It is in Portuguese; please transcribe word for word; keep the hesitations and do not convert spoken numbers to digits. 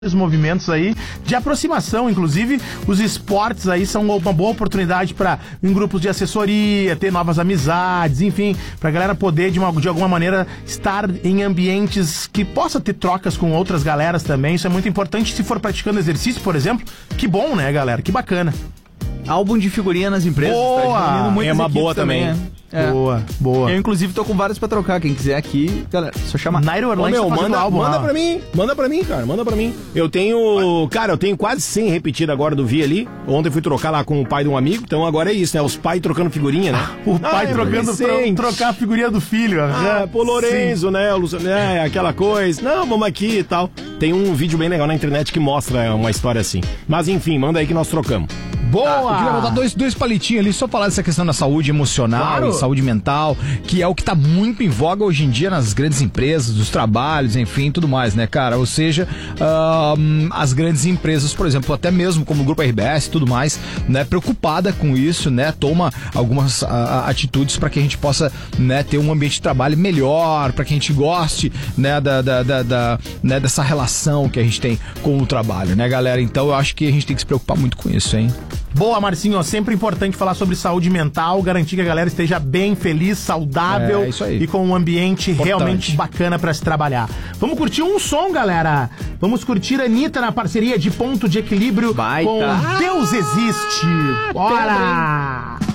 Os movimentos aí de aproximação, inclusive os esportes aí são uma boa oportunidade para em grupos de assessoria, ter novas amizades, enfim, pra galera poder de, uma, de alguma maneira estar em ambientes que possa ter trocas com outras galeras também. Isso é muito importante se for praticando exercício, por exemplo. Que bom, né, galera? Que bacana. Álbum de figurinha nas empresas. Boa! Tá é uma boa também. também é. Boa, boa. Eu, inclusive, tô com vários pra trocar. Quem quiser aqui, galera, só chama. Nairo Ô, Orlando meu, tá manda, álbum, manda ó. pra mim, manda pra mim, cara, manda pra mim. Eu tenho, cara, eu tenho quase cem repetidas agora do Vi ali. Ontem fui trocar lá com o pai de um amigo, então agora é isso, né? Os pais trocando figurinha, né? O pai Ah, trocando, tro, trocar a figurinha do filho. Ah, pô, Lorenzo, Sim. né? O Luciano, é, aquela coisa. Não, vamos aqui e tal. Tem um vídeo bem legal na internet que mostra uma história assim. Mas enfim, manda aí que nós trocamos. Boa! Eu queria botar dois, dois palitinhos ali, só falar dessa questão da saúde emocional Claro. e saúde mental, que é o que tá muito em voga hoje em dia nas grandes empresas, dos trabalhos, enfim, tudo mais, né, cara? Ou seja, ahn, as grandes empresas, por exemplo, até mesmo como o Grupo R B S e tudo mais, né, preocupada com isso, né, toma algumas a, a, atitudes para que a gente possa, né, ter um ambiente de trabalho melhor, para que a gente goste, né, da, da, da, da, né, dessa relação que a gente tem com o trabalho, né, galera? Então eu acho que a gente tem que se preocupar muito com isso, hein? Boa, Marcinho, sempre importante falar sobre saúde mental, garantir que a galera esteja bem, feliz, saudável É, isso aí. e com um ambiente Importante. realmente bacana pra se trabalhar. Vamos curtir um som, galera. Vamos curtir a Anitta na parceria de Ponto de Equilíbrio Baita. com Deus Existe. Bora!